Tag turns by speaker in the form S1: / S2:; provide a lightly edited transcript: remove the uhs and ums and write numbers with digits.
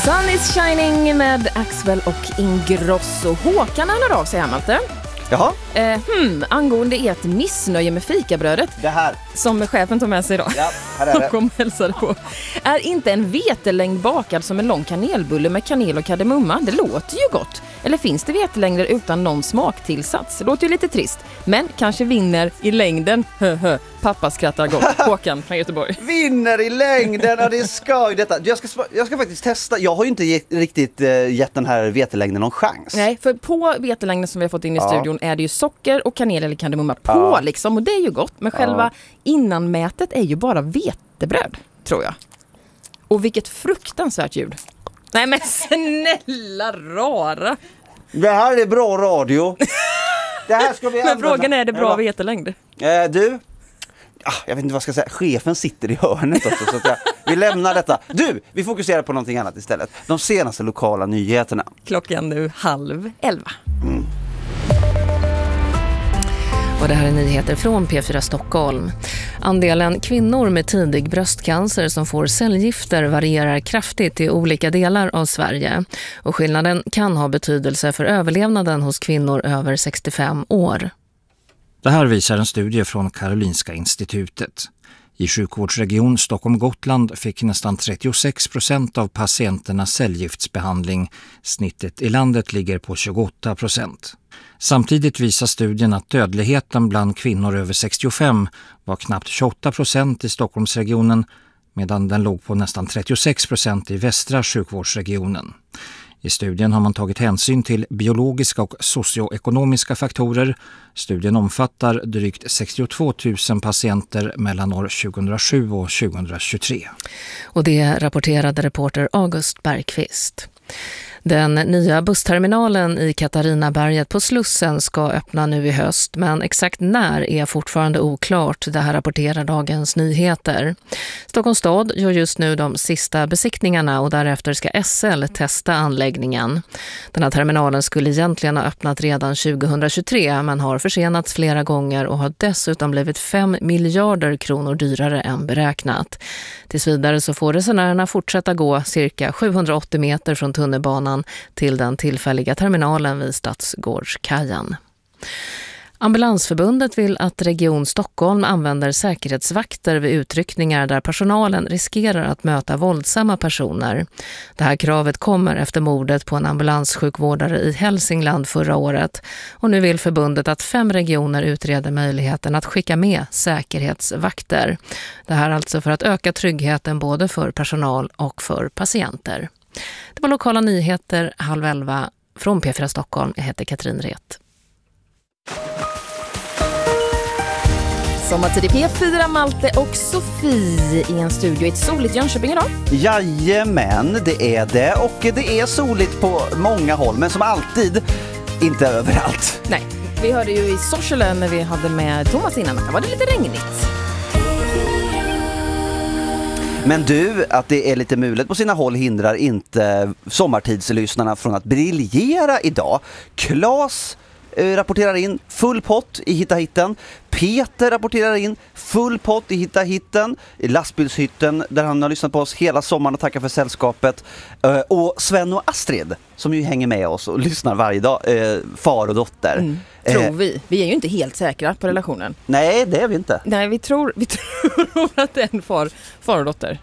S1: Sun is shining med Axwell och Ingrosso. Håkan hör av sig här, Malte.
S2: Jaha.
S1: Angående ert missnöje med fikabrödet.
S2: Det här.
S1: Som chefen tog med sig idag.
S2: Ja, här är det.
S1: Kom hälsade på. Är inte en vetelängd bakad som en lång kanelbulle med kanel och kardemumma? Det låter ju gott. Eller finns det vetelängder utan någon smaktillsats? Det låter ju lite trist. Men kanske vinner i längden. Pappa skrattar gott. Håkan från Göteborg.
S2: Vinner i längden, och det är skoj detta. Jag ska faktiskt testa. Jag har ju inte riktigt gett den här vetelängden någon chans.
S1: Nej, för på vetelängden som vi har fått in i studion är det ju socker och kanel eller kardemumma på liksom. Och det är ju gott. Men själva innanmätet är ju bara vetebröd, tror jag. Och vilket fruktansvärt ljud. Nej men snälla rara.
S2: Det här är bra radio. Det här ska vi
S1: Men frågan är det bra vetelängd?
S2: Du, jag vet inte vad jag ska säga. Chefen sitter i hörnet också, så att vi lämnar detta. Du, vi fokuserar på någonting annat istället. De senaste lokala nyheterna.
S1: Klockan nu 10:30. Och det här är nyheter från P4 Stockholm. Andelen kvinnor med tidig bröstcancer som får cellgifter varierar kraftigt i olika delar av Sverige. Och skillnaden kan ha betydelse för överlevnaden hos kvinnor över 65 år.
S3: Det här visar en studie från Karolinska institutet. I sjukvårdsregion Stockholm-Gotland fick nästan 36% av patienterna cellgiftsbehandling. Snittet i landet ligger på 28%. Samtidigt visar studien att dödligheten bland kvinnor över 65 var knappt 28% i Stockholmsregionen, medan den låg på nästan 36% i västra sjukvårdsregionen. I studien har man tagit hänsyn till biologiska och socioekonomiska faktorer. Studien omfattar drygt 62 000 patienter mellan år 2007 och 2023.
S1: Och det rapporterade reporter August Bergqvist. Den nya bussterminalen i Katarinaberget på Slussen ska öppna nu i höst, men exakt när är fortfarande oklart. Det här rapporterar Dagens Nyheter. Stockholms stad gör just nu de sista besiktningarna och därefter ska SL testa anläggningen. Den här terminalen skulle egentligen ha öppnat redan 2023 men har försenats flera gånger och har dessutom blivit 5 miljarder kronor dyrare än beräknat. Tills vidare så får resenärerna fortsätta gå cirka 780 meter från tunnelbanan till den tillfälliga terminalen vid Stadsgårdskajen. Ambulansförbundet vill att Region Stockholm använder säkerhetsvakter vid utryckningar där personalen riskerar att möta våldsamma personer. Det här kravet kommer efter mordet på en ambulanssjukvårdare i Hälsingland förra året. Och nu vill förbundet att 5 regioner utreder möjligheten att skicka med säkerhetsvakter. Det här alltså för att öka tryggheten både för personal och för patienter. Det var lokala nyheter 10:30 från P4 Stockholm. Jag heter Katrin Ret. Sommartid i P4, Malte och Sofie i en studio i ett soligt Jönköping idag.
S2: Jajamän, det är det. Och det är soligt på många håll, men som alltid inte överallt.
S1: Nej, vi hörde ju i Sorsele när vi hade med Thomas innan att det var lite regnigt.
S2: Men du, att det är lite mulet på sina håll hindrar inte sommartidslyssnarna från att briljera idag. Claes rapporterar in full pott i Hitta Hitten. Peter rapporterar in full pott i Hitta Hitten i lastbilshytten där han har lyssnat på oss hela sommaren och tackar för sällskapet. Och Sven och Astrid som ju hänger med oss och lyssnar varje dag, far och dotter.
S1: Tror vi. Vi är ju inte helt säkra på relationen.
S2: Nej, det är vi inte.
S1: Nej, vi tror att det är en far och dotter.